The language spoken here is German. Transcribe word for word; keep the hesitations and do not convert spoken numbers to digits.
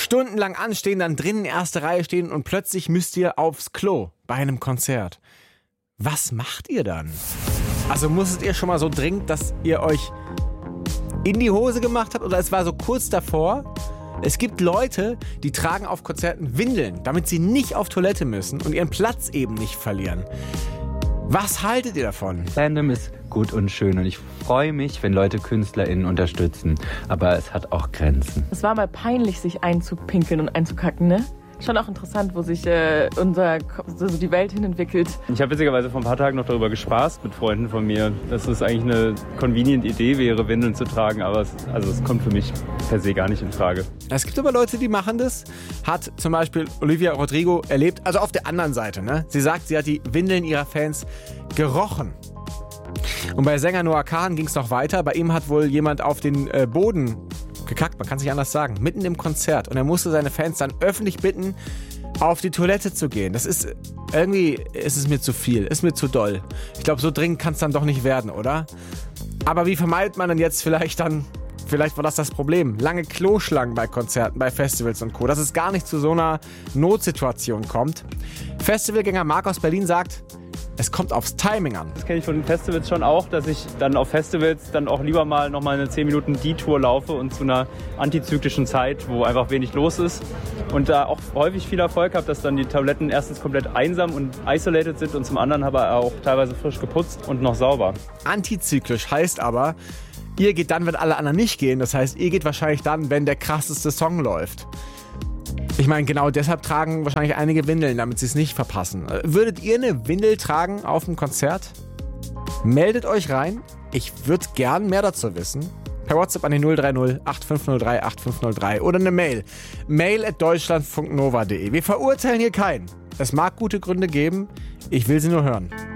stundenlang anstehen, dann drinnen erste Reihe stehen und plötzlich müsst ihr aufs Klo bei einem Konzert. Was macht ihr dann? Also musstet ihr schon mal so dringend, dass ihr euch in die Hose gemacht habt oder es war so kurz davor? Es gibt Leute, die tragen auf Konzerten Windeln, damit sie nicht auf Toilette müssen und ihren Platz eben nicht verlieren. Was haltet ihr davon? Fandom ist gut und schön und ich freue mich, wenn Leute KünstlerInnen unterstützen. Aber es hat auch Grenzen. Es war mal peinlich, sich einzupinkeln und einzukacken, ne? Schon auch interessant, wo sich äh, unser, also die Welt hin entwickelt. Ich habe witzigerweise vor ein paar Tagen noch darüber gespaßt mit Freunden von mir, dass es eigentlich eine convenient Idee wäre, Windeln zu tragen, aber es, also es kommt für mich per se gar nicht in Frage. Es gibt aber Leute, die machen das. Hat zum Beispiel Olivia Rodrigo erlebt, also auf der anderen Seite. Ne? Sie sagt, sie hat die Windeln ihrer Fans gerochen. Und bei Sänger Noah Kahan ging es noch weiter. Bei ihm hat wohl jemand auf den äh, Boden gekackt, man kann es nicht anders sagen, mitten im Konzert. Und er musste seine Fans dann öffentlich bitten, auf die Toilette zu gehen. Das ist, irgendwie ist es mir zu viel, ist mir zu doll. Ich glaube, so dringend kann es dann doch nicht werden, oder? Aber wie vermeidet man denn jetzt vielleicht dann, vielleicht war das das Problem, lange Kloschlangen bei Konzerten, bei Festivals und Co., dass es gar nicht zu so einer Notsituation kommt? Festivalgänger Marc aus Berlin sagt, es kommt aufs Timing an. Das kenne ich von den Festivals schon auch, dass ich dann auf Festivals dann auch lieber mal noch mal eine zehn Minuten Detour laufe und zu einer antizyklischen Zeit, wo einfach wenig los ist und da auch häufig viel Erfolg habe, dass dann die Toiletten erstens komplett einsam und isolated sind und zum anderen aber auch teilweise frisch geputzt und noch sauber. Antizyklisch heißt aber, ihr geht dann, wenn alle anderen nicht gehen. Das heißt, ihr geht wahrscheinlich dann, wenn der krasseste Song läuft. Ich meine, genau deshalb tragen wahrscheinlich einige Windeln, damit sie es nicht verpassen. Würdet ihr eine Windel tragen auf dem Konzert? Meldet euch rein. Ich würde gern mehr dazu wissen. Per WhatsApp an die null drei null acht fünf null drei acht fünf null drei oder eine Mail. mail at deutschlandfunknova punkt de. Wir verurteilen hier keinen. Es mag gute Gründe geben. Ich will sie nur hören.